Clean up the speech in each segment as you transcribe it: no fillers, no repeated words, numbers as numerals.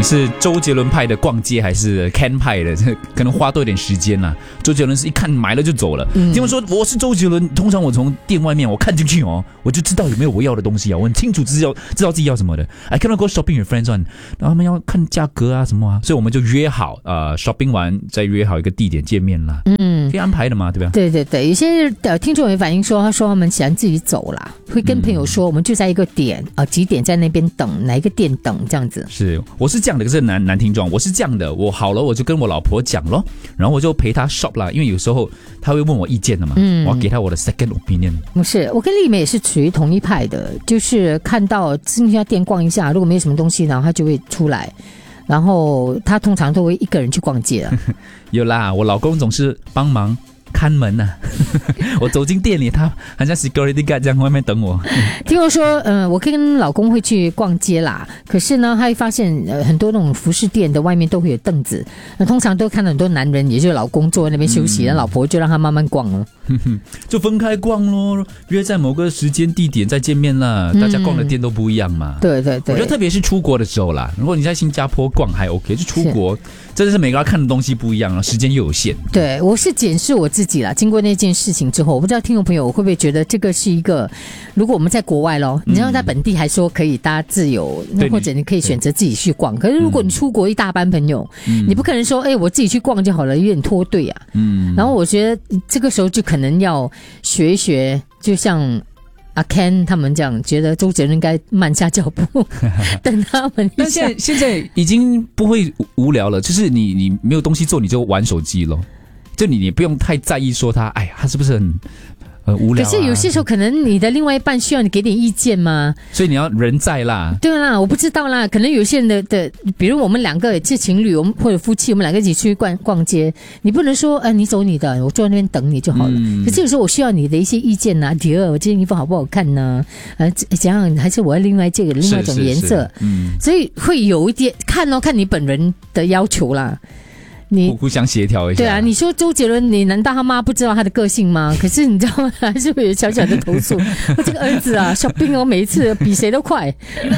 你是周杰伦派的逛街还是 Ken 派的？可能花多一点时间啦。周杰伦是一看买了就走了。听我说我是周杰伦，通常我从店外面我看进去我就知道有没有我要的东西啊，我很清楚知道自己要什么的。I cannot go shopping with friends on， 然后他们要看价格啊什么啊，所以我们就约好shopping 完再约好一个地点见面啦。可以安排的嘛，对吧？ 对对对，有些听众也反映说，他说他们喜欢自己走啦，会跟朋友说我们就在一个点几点在那边等，哪一个店等这样子。 是，我是这样的，可是男听众，我是这样的，我好了我就跟我老婆讲咯，然后我就陪她 shop 啦，因为有时候她会问我意见的嘛，我要给她我的 second opinion。 不是，我跟丽美也是属于同一派的，就是看到进去店逛一下，如果没有什么东西，然后她就会出来。然后她通常都会一个人去逛街了。 有啦，我老公总是帮忙看门啊我走进店里，他好像 security guard 这样外面等我。 听我说我跟老公会去逛街啦，可是呢他会发现很多那种服饰店的外面都会有凳子，通常都看到很多男人，也就是老公坐在那边休息，老婆就让他慢慢逛了。 就分开逛咯，约在某个时间地点再见面啦，大家逛的店都不一样嘛。 对对对， 我觉得特别是出国的时候啦，如果你在新加坡逛还 OK， 就出国真的是每个人看的东西不一样，时间又有限。 对，我是检视我自己啦，经过那件事情之后，我不知道听众朋友会不会觉得这个是一个，如果我们在国外咯，你知道在本地还说可以大家自由，或者你可以选择自己去逛，可是如果你出国一大班朋友，你不可能说我自己去逛就好了，有点脱队啊。然后我觉得这个时候就可能要学一学，就像阿 Ken 他们这样，觉得周杰伦应该慢下脚步等他们一下。 但现在已经不会无聊了，就是你没有东西做你就玩手机咯，就你不用太在意说他是不是很无聊可是有些时候可能你的另外一半需要你给点意见嘛， 所以你要人在啦。 对啦，我不知道啦，可能有些人的比如我们两个是情侣，我们或者夫妻，我们两个一起去逛街，你不能说你走你的，我坐在那边等你就好了。可是有时候我需要你的一些意见呐，第二我这件衣服好不好看呢？怎样还是我要另外一种颜色？所以会有一点看你本人的要求啦。 你互相协调一下。 对啊，你说周杰伦，你难道他妈不知道他的个性吗？可是你知道吗？还是会有小小的投诉。我这个儿子啊，shopping 每一次比谁都快。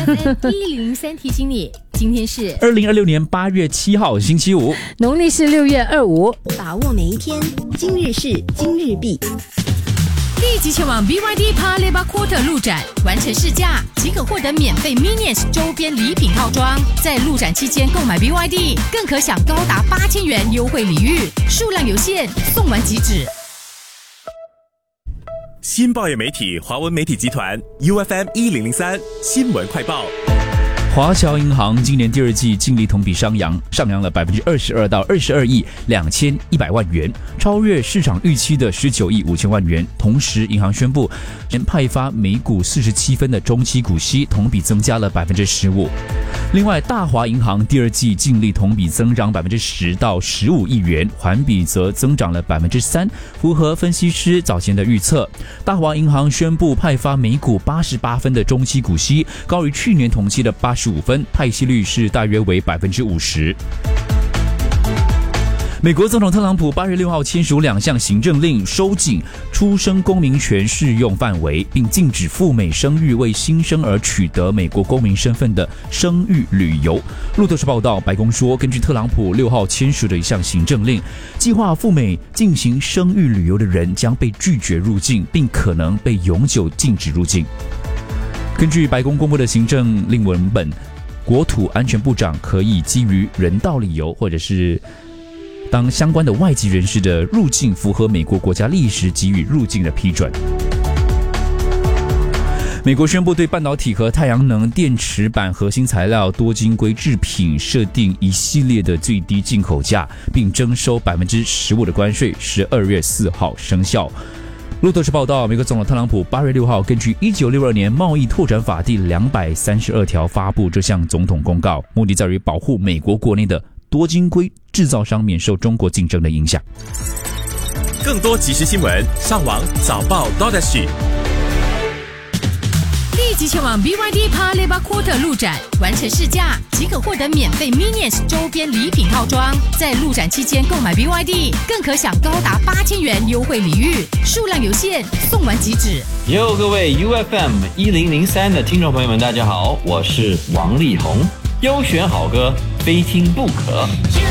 103提醒你，今天是 2026年8月7号，星期五， 农历是6月25。 把握每一天，今日事今日毕。立即前往 BYD Paya Quarter 路展，完成试驾即可获得免费 Minions 周边礼品套装。在路展期间购买 BYD， 更可享高达8000元优惠礼遇，数量有限，送完即止。 新报业媒体华文媒体集团 UFM 1003新闻快报。 华侨银行今年第二季净利同比上扬了22%到22亿2100万元，超越市场预期的19亿5千万元。同时，银行宣布派发每股47分的中期股息，同比增加了15%。另外，大华银行第二季净利同比增长10%到15亿元，环比则增长了3%，符合分析师早前的预测。大华银行宣布派发每股88分的中期股息，高于去年同期的85分，派息率是大约为50%。美国总统特朗普8月6号签署2项行政令，收紧出生公民权适用范围，并禁止赴美生育为新生儿取得美国公民身份的生育旅游。路透社报道，白宫说，根据特朗普6号签署的一项行政令，计划赴美进行生育旅游的人将被拒绝入境，并可能被永久禁止入境。根据白宫公布的行政令文本，国土安全部长可以基于人道理由，或者是当相关的外籍人士的入境符合美国国家利益时，给予入境的批准。美国宣布对半导体和太阳能电池板核心材料多晶硅制品设定一系列的最低进口价，并征收15%的关税，12月4号生效。路透社报道，美国总统特朗普8月6号根据1962年贸易拓展法第232条发布这项总统公告，目的在于保护美国国内的多晶硅制造商免受中国竞争的影响。 更多即时新闻，上网早报 .SG。 立即前往 BYD Paya Quarter 路展，完成试驾即可获得免费 Minions 周边礼品套装。在路展期间购买 BYD， 更可享高达8000元优惠礼遇，数量有限，送完即止。 各位 UFM 1003的听众朋友们，大家好，我是王力宏。优选好歌， 非听不可。